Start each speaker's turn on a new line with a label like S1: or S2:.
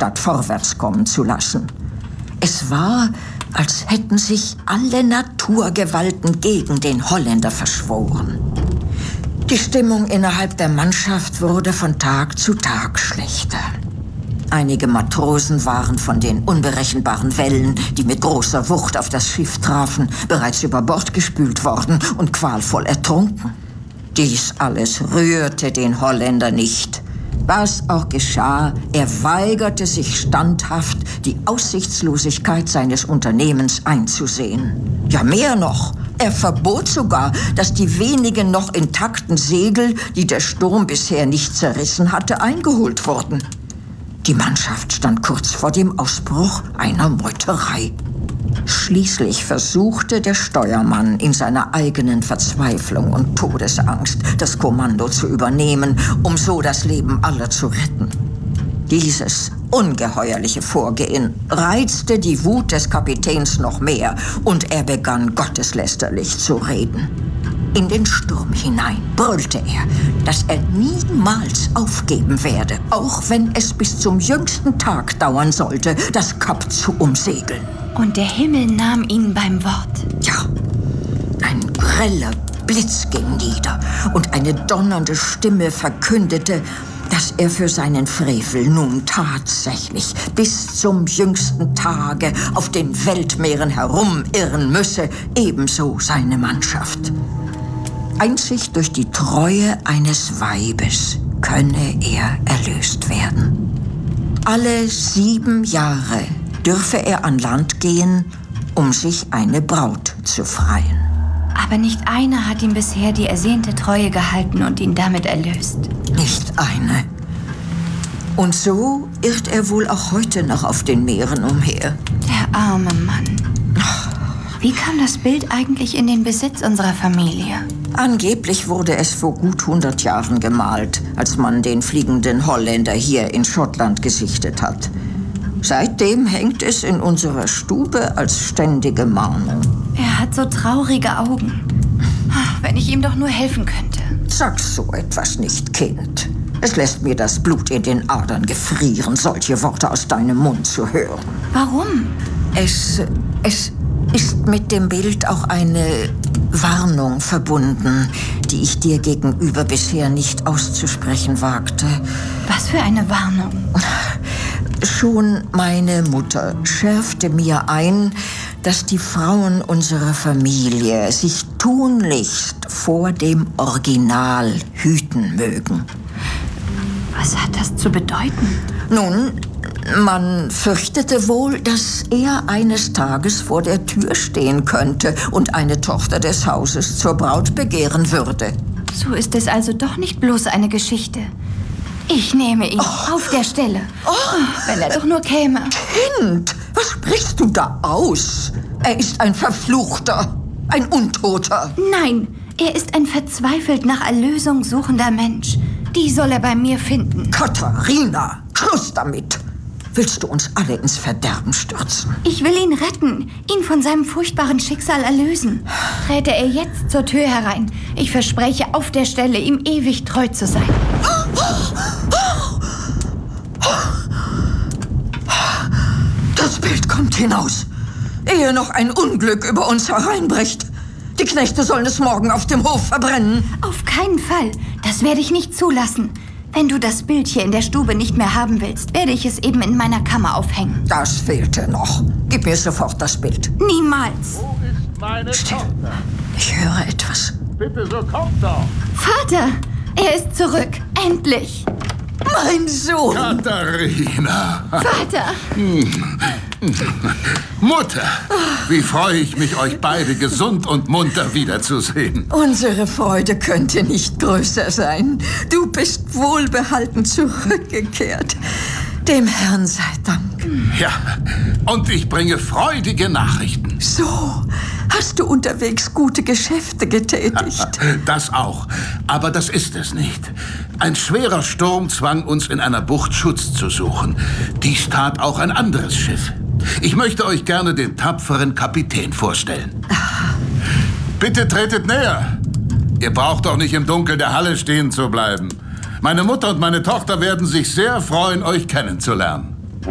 S1: Stadt vorwärts kommen zu lassen. Es war, als hätten sich alle Naturgewalten gegen den Holländer verschworen. Die Stimmung innerhalb der Mannschaft wurde von Tag zu Tag schlechter. Einige Matrosen waren von den unberechenbaren Wellen, die mit großer Wucht auf das Schiff trafen, bereits über Bord gespült worden und qualvoll ertrunken. Dies alles rührte den Holländer nicht. Was auch geschah, er weigerte sich standhaft, die Aussichtslosigkeit seines Unternehmens einzusehen. Ja, mehr noch. Er verbot sogar, dass die wenigen noch intakten Segel, die der Sturm bisher nicht zerrissen hatte, eingeholt wurden. Die Mannschaft stand kurz vor dem Ausbruch einer Meuterei. Schließlich versuchte der Steuermann in seiner eigenen Verzweiflung und Todesangst das Kommando zu übernehmen, um so das Leben aller zu retten. Dieses ungeheuerliche Vorgehen reizte die Wut des Kapitäns noch mehr und er begann gotteslästerlich zu reden. In den Sturm hinein brüllte er, dass er niemals aufgeben werde, auch wenn es bis zum jüngsten Tag dauern sollte, das Kap zu umsegeln.
S2: Und der Himmel nahm ihn beim Wort.
S1: Ja, ein greller Blitz ging nieder und eine donnernde Stimme verkündete, dass er für seinen Frevel nun tatsächlich bis zum jüngsten Tage auf den Weltmeeren herumirren müsse, ebenso seine Mannschaft. Einzig durch die Treue eines Weibes könne er erlöst werden. Alle 7 Jahre dürfe er an Land gehen, um sich eine Braut zu freien.
S2: Aber nicht einer hat ihm bisher die ersehnte Treue gehalten und ihn damit erlöst.
S1: Nicht eine. Und so irrt er wohl auch heute noch auf den Meeren umher.
S2: Der arme Mann. Wie kam das Bild eigentlich in den Besitz unserer Familie?
S1: Angeblich wurde es vor gut 100 Jahren gemalt, als man den fliegenden Holländer hier in Schottland gesichtet hat. Seitdem hängt es in unserer Stube als ständige Mahnung.
S2: Er hat so traurige Augen. Wenn ich ihm doch nur helfen könnte.
S1: Sag so etwas nicht, Kind. Es lässt mir das Blut in den Adern gefrieren, solche Worte aus deinem Mund zu hören.
S2: Warum?
S1: Es ist mit dem Bild auch eine Warnung verbunden, die ich dir gegenüber bisher nicht auszusprechen wagte.
S2: Was für eine Warnung?
S1: Schon meine Mutter schärfte mir ein, dass die Frauen unserer Familie sich tunlichst vor dem Original hüten mögen.
S2: Was hat das zu bedeuten?
S1: Nun, man fürchtete wohl, dass er eines Tages vor der Tür stehen könnte und eine Tochter des Hauses zur Braut begehren würde.
S2: So ist es also doch nicht bloß eine Geschichte. Ich nehme ihn auf der Stelle. Wenn er doch nur käme.
S1: Kind, was sprichst du da aus? Er ist ein Verfluchter, ein Untoter.
S2: Nein, er ist ein verzweifelt nach Erlösung suchender Mensch. Die soll er bei mir finden.
S1: Katharina, Schluss damit. Willst du uns alle ins Verderben stürzen?
S2: Ich will ihn retten, ihn von seinem furchtbaren Schicksal erlösen. Träte er jetzt zur Tür herein. Ich verspreche auf der Stelle, ihm ewig treu zu sein.
S1: Das Bild kommt hinaus, ehe noch ein Unglück über uns hereinbricht. Die Knechte sollen es morgen auf dem Hof verbrennen.
S2: Auf keinen Fall. Das werde ich nicht zulassen. Wenn du das Bild hier in der Stube nicht mehr haben willst, werde ich es eben in meiner Kammer aufhängen.
S1: Das fehlte noch. Gib mir sofort das Bild.
S2: Niemals.
S3: Wo ist meine Tochter?
S1: Ich höre etwas.
S3: Bitte, so kommt doch.
S2: Vater, er ist zurück. Endlich.
S1: Mein Sohn!
S3: Katharina!
S2: Vater!
S3: Mutter! Wie freue ich mich, euch beide gesund und munter wiederzusehen.
S1: Unsere Freude könnte nicht größer sein. Du bist wohlbehalten zurückgekehrt. Dem Herrn sei Dank.
S3: Ja, und ich bringe freudige Nachrichten.
S1: So, hast du unterwegs gute Geschäfte getätigt?
S3: Das auch. Aber das ist es nicht. Ein schwerer Sturm zwang uns in einer Bucht Schutz zu suchen. Dies tat auch ein anderes Schiff. Ich möchte euch gerne den tapferen Kapitän vorstellen. Bitte tretet näher. Ihr braucht doch nicht im Dunkel der Halle stehen zu bleiben. Meine Mutter und meine Tochter werden sich sehr freuen, euch kennenzulernen.